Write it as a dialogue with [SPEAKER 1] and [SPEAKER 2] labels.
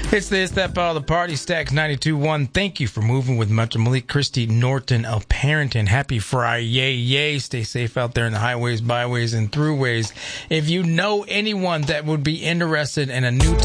[SPEAKER 1] It's this, that part of the party. Stacks 92.1. Thank you for moving with Metro Malik, Christy Norton of Parrington. Happy Friday. Yay. Stay safe out there in the highways, byways, and throughways. If you know anyone that would be interested in a new